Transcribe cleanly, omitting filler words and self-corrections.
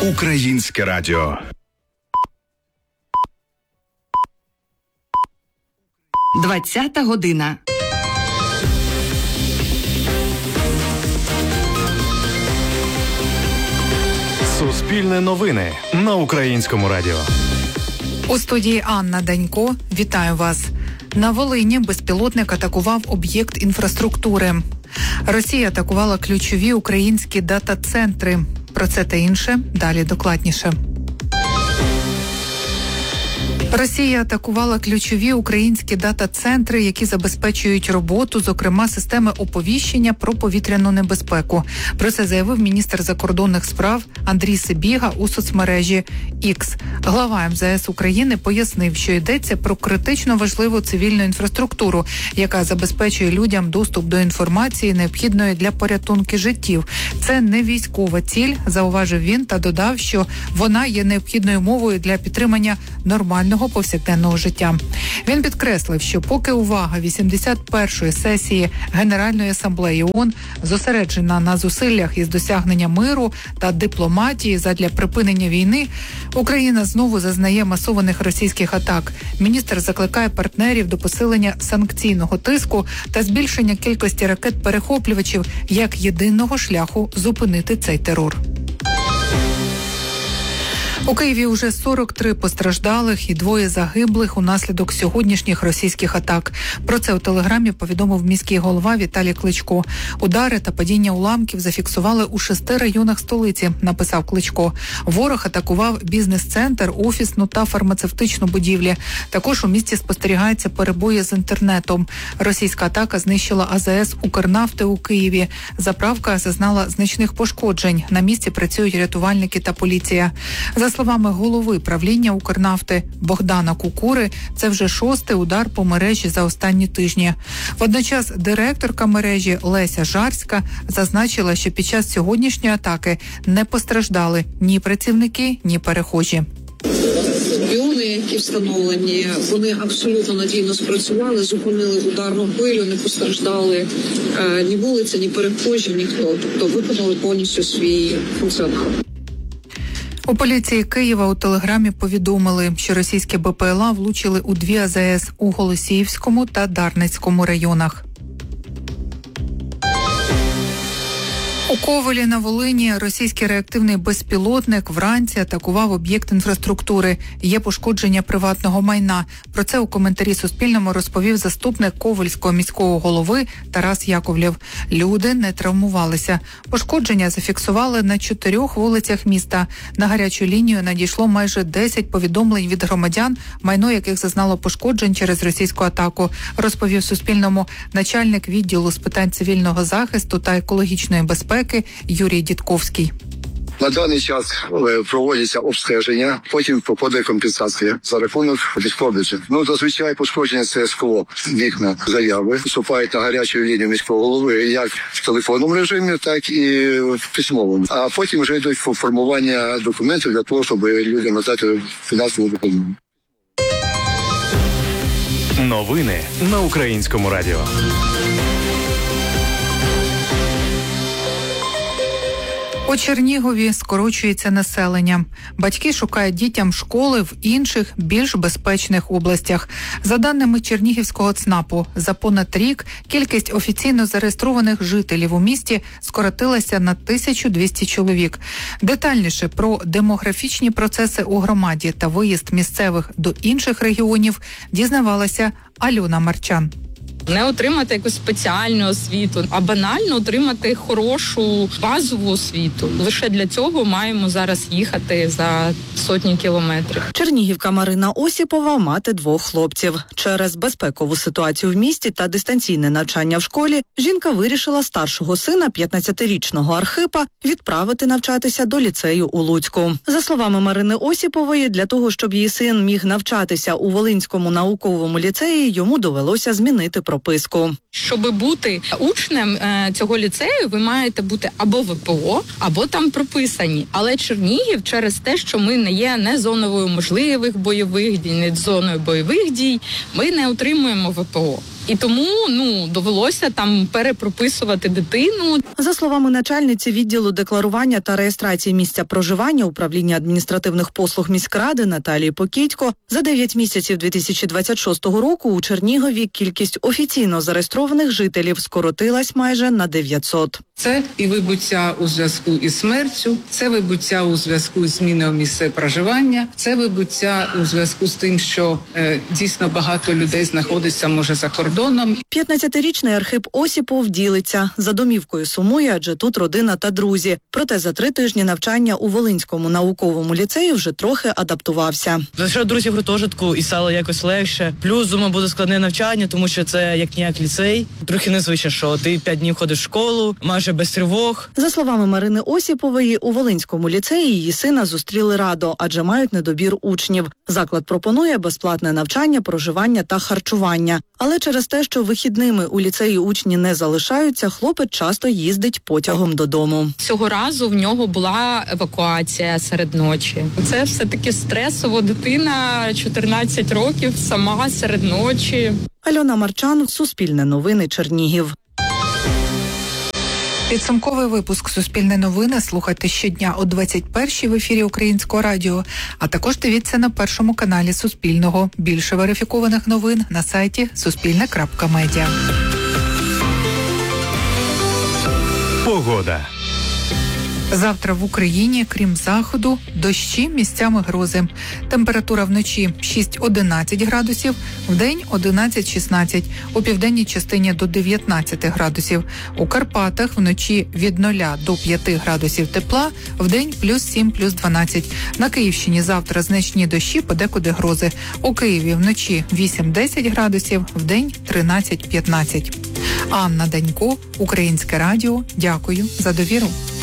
Українське радіо. Двадцята година. Суспільне новини на Українському радіо. У студії Анна Данько. Вітаю вас. На Волині безпілотник атакував об'єкт інфраструктури. Росія атакувала ключові українські дата-центри. Про це та інше далі докладніше. Росія атакувала ключові українські дата-центри, які забезпечують роботу, зокрема, системи оповіщення про повітряну небезпеку. Про це заявив міністр закордонних справ Андрій Сибіга у соцмережі X. Глава МЗС України пояснив, що йдеться про критично важливу цивільну інфраструктуру, яка забезпечує людям доступ до інформації, необхідної для порятунку життів. Це не військова ціль, зауважив він та додав, що вона є необхідною мовою для підтримання нормального повсякденного життя. Він підкреслив, що поки увага 81-ї сесії Генеральної асамблеї ООН зосереджена на зусиллях із досягнення миру та дипломатії задля припинення війни, Україна знову зазнає масованих російських атак. Міністр закликає партнерів до посилення санкційного тиску та збільшення кількості ракет-перехоплювачів як єдиного шляху зупинити цей терор. У Києві уже 43 постраждалих і 2 загиблих унаслідок сьогоднішніх російських атак. Про це у Телеграмі повідомив міський голова Віталій Кличко. Удари та падіння уламків зафіксували у 6 районах столиці, написав Кличко. Ворог атакував бізнес-центр, офісну та фармацевтичну будівлі. Також у місті спостерігаються перебої з інтернетом. Російська атака знищила АЗС Укрнафти у Києві. Заправка зазнала значних пошкоджень. На місці працюють рятувальники та поліція. За словами голови правління Укрнафти Богдана Кукури, це вже 6-й удар по мережі за останні тижні. Водночас директорка мережі Леся Жарська зазначила, що під час сьогоднішньої атаки не постраждали ні працівники, ні перехожі. Біони, які встановлені, вони абсолютно надійно спрацювали, зупинили ударну хвилю, не постраждали ні вулиця, ні перехожі, ніхто. Тобто виконали повністю свій функціонал. У поліції Києва у Телеграмі повідомили, що російські БПЛА влучили у 2 АЗС у Голосіївському та Дарницькому районах. У Ковелі на Волині російський реактивний безпілотник вранці атакував об'єкт інфраструктури. Є пошкодження приватного майна. Про це у коментарі Суспільному розповів заступник Ковельського міського голови Тарас Яковлєв. Люди не травмувалися. Пошкодження зафіксували на 4 вулицях міста. На гарячу лінію надійшло майже 10 повідомлень від громадян, майно яких зазнало пошкоджень через російську атаку, розповів Суспільному начальник відділу з питань цивільного захисту та екологічної безпеки Юрій Дідковський. На даний час проводяться обстеження, потім проходить компенсація за рахунок відходів. Зазвичай пошкодження це скло, вікна, заяви вступають на гарячу лінію міського голови як в телефонному режимі, так і в письмовому. А потім вже йдуть формування документів для того, щоб людям надати фінансову допомогу. Новини на Українському радіо. У Чернігові скорочується населення. Батьки шукають дітям школи в інших, більш безпечних областях. За даними Чернігівського ЦНАПу, за понад рік кількість офіційно зареєстрованих жителів у місті скоротилася на 1200 чоловік. Детальніше про демографічні процеси у громаді та виїзд місцевих до інших регіонів дізнавалася Альона Марчан. Не отримати якусь спеціальну освіту, а банально отримати хорошу базову освіту. Лише для цього маємо зараз їхати за сотні кілометрів. Чернігівка Марина Осіпова – мати 2 хлопців. Через безпекову ситуацію в місті та дистанційне навчання в школі жінка вирішила старшого сина, 15-річного Архипа, відправити навчатися до ліцею у Луцьку. За словами Марини Осіпової, для того, щоб її син міг навчатися у Волинському науковому ліцеї, йому довелося змінити прописку. Щоб бути учнем цього ліцею, ви маєте бути або ВПО, або там прописані. Але Чернігів через те, що ми не є не зоною можливих бойових дій, не зоною бойових дій, ми не отримуємо ВПО. І тому довелося там перепрописувати дитину. За словами начальниці відділу декларування та реєстрації місця проживання управління адміністративних послуг міськради Наталії Покітько, за 9 місяців 2026 року у Чернігові кількість офіційно зареєстрованих жителів скоротилась майже на 900. Це і вибуття у зв'язку із смертю, це вибуття у зв'язку з зміною місця проживання, це вибуття у зв'язку з тим, що дійсно багато людей знаходиться, може, за кордоном. 15-річний Архип Осіпов ділиться. За домівкою сумує, адже тут родина та друзі. Проте за 3 тижні навчання у Волинському науковому ліцеї вже трохи адаптувався. Знайшов друзів в гуртожитку і стало якось легше. Плюс, думаю, буде складне навчання, тому що це як-ніяк ліцей. Трохи незвично, що ти 5 днів ходиш в школу, майже без тривог. За словами Марини Осіпової, у Волинському ліцеї її сина зустріли радо, адже мають недобір учнів. Заклад пропонує безплатне навчання, проживання та харчування. Але через те, що вихідними у ліцеї учні не залишаються, хлопець часто їздить потягом додому. Цього разу в нього була евакуація серед ночі. Це все-таки стресово. Дитина 14 років, сама серед ночі. Альона Марчан, Суспільне новини, Чернігів. Підсумковий випуск «Суспільне новини» слухайте щодня о 21-й в ефірі Українського радіо, а також дивіться на першому каналі Суспільного. Більше верифікованих новин на сайті suspilne.media. Погода. Завтра в Україні, крім заходу, дощі, місцями грози. Температура вночі 6-11 градусів, вдень 11-16, у південній частині до 19 градусів. У Карпатах вночі від 0 до 5 градусів тепла, вдень плюс 7, плюс 12. На Київщині завтра значні дощі, подекуди грози. У Києві вночі 8-10 градусів, вдень 13-15. Анна Данько, Українське радіо. Дякую за довіру.